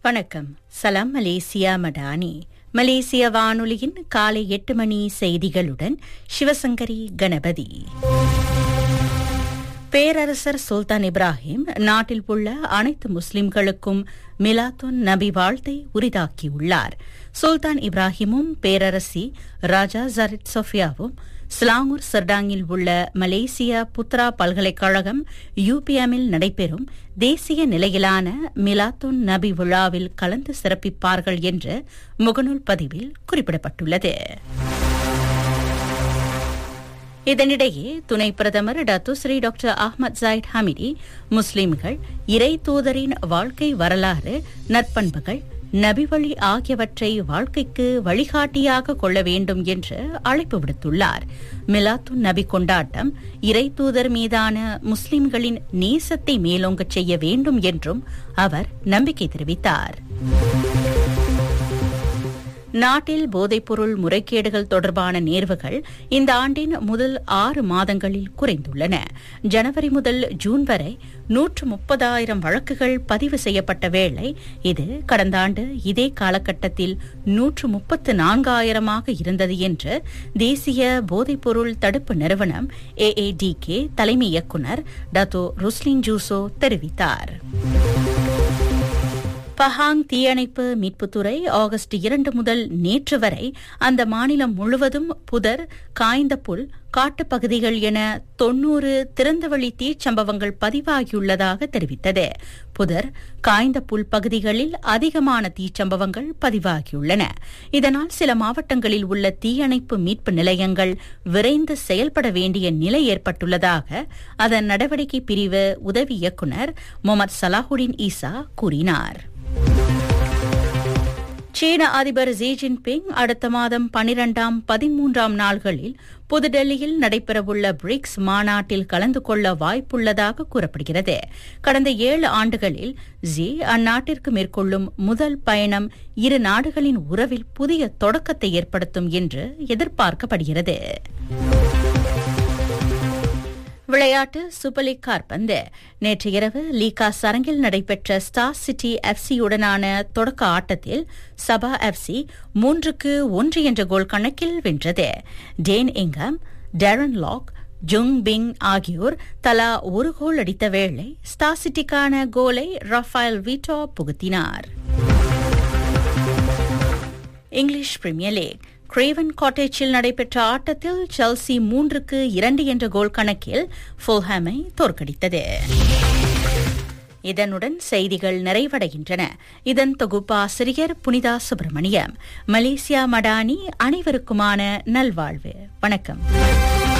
வணக்கம். சலாம் மலேசியா மடானி. மலேசிய வானொலியின் காலை 8 மணி செய்திகளுடன் சிவசங்கரி கணபதி. பேரரசர் சுல்தான் இப்ராஹிம் நாட்டில் உள்ள அனைத்து முஸ்லிம்களுக்கும் மிலாத்துன் நபி வாழ்த்தை உரிதாக்கியுள்ளார். சுல்தான் இப்ராஹிமும் பேரரசி ராஜா ஜரிட் சொஃபியாவும் ஸ்லாங்கூர் சர்டாங்கில் உள்ள மலேசிய புத்ரா பல்கலைக்கழகம் UPMல் நடைபெறும் தேசிய நிலையிலான மிலாத்துன் நபி விழாவில் கலந்து சிறப்பிப்பார்கள் என்று முகநூல் பதிவில் குறிப்பிடப்பட்டுள்ளது. இதனிடையே துணை பிரதமர் டத்துஸ்ரீ டாக்டர் அஹ்மத் ஜாயிட் ஹமிடி முஸ்லிம்கள் இறை தூதரின் வாழ்க்கை வரலாறு, நற்பண்புகள், நபி வழி ஆகியவற்றை வாழ்க்கைக்கு வழிகாட்டியாக கொள்ள வேண்டும் என்று அழைப்பு விடுத்துள்ளார். மிலாத்துன் நபி கொண்டாட்டம் இறை தூதர் மீதான முஸ்லிம்களின் நேசத்தை மேலோங்கச் செய்ய வேண்டும் என்றும் அவர் நம்பிக்கை தெரிவித்தார். நாட்டில் போதைப்பொருள் முறைகேடுகள் தொடர்பான நேர்வுகள் இந்த ஆண்டின் முதல் 6 மாதங்களில் குறைந்துள்ளன. ஜனவரி முதல் ஜூன் வரை 130,000 வழக்குகள் பதிவு செய்யப்பட்ட வேளை இது கடந்த ஆண்டு இதே காலகட்டத்தில் 134,000 இருந்தது என்று தேசிய போதைப்பொருள் தடுப்பு நிறுவனம் AADK தலைமை இயக்குநர் டத்தோ ருஸ்லின் ஜூசோ தெரிவித்தார். பஹாங் தீயணைப்பு மீட்புத்துறை ஆகஸ்ட் 2 முதல் நேற்று வரை அந்த மாநிலம் முழுவதும் புதர், காய்ந்த புல், காட்டுப்பகுதிகள் என 90 திறந்தவெளி தீச்சம்பவங்கள் பதிவாகியுள்ளதாக தெரிவித்தது. புதர், காய்ந்த புல் பகுதிகளில் அதிகமான தீச்சம்பவங்கள் பதிவாகியுள்ளன. இதனால் சில மாவட்டங்களில் உள்ள தீயணைப்பு மீட்பு நிலையங்கள் விரைந்து செயல்பட வேண்டிய நிலை ஏற்பட்டுள்ளதாக அதன் நடவடிக்கை பிரிவு உதவி இயக்குநர் முகமது சலாஹுடின் ஈசா கூறினார். சீன அதிபர் ஜி ஜின்பிங் அடுத்த மாதம் 12ஆம் 13ஆம் நாள்களில் புதுடெல்லியில் நடைபெறவுள்ள பிரிக்ஸ் மாநாட்டில் கலந்து கொள்ள வாய்ப்புள்ளதாக கூறப்படுகிறது. கடந்த 7 ஆண்டுகளில் ஜி அந்நாட்டிற்கு மேற்கொள்ளும் முதல் பயணம் இரு நாடுகளின் உறவில் புதிய தொடக்கத்தை ஏற்படுத்தும் என்று எதிர்பார்க்கப்படுகிறது. விளையாட்டு சூப்பர் லீக் காற்பந்து. நேற்று இரவு லீகா சரங்கில் நடைபெற்ற ஸ்டார் சிட்டி FC-யுடனான தொடக்க ஆட்டத்தில் சபா FC 3-1 என்ற கோல் கணக்கில் வென்றது. Tan income, Darren lock, Jung ping ஆகியோர் தலா ஒரு கோல் அடித்த வேளை ஸ்டார் சிட்டிக்கான கோலை Rafale veto புகுத்தினார். English premier league. Graven காட்டேஜில் நடைபெற்ற ஆட்டத்தில் செல்சி 3-2 என்ற கோல் கணக்கில் ஃபுல்ஹாமை தோற்கடித்தது. இதனுடன் செய்திகள் நிறைவடைகின்றன. இதன் தொகுப்பாசிரியர் புனிதா சுப்பிரமணியம். மலேசியா மடானி அனைவருக்குமான நல்வாழ்வு. வணக்கம்.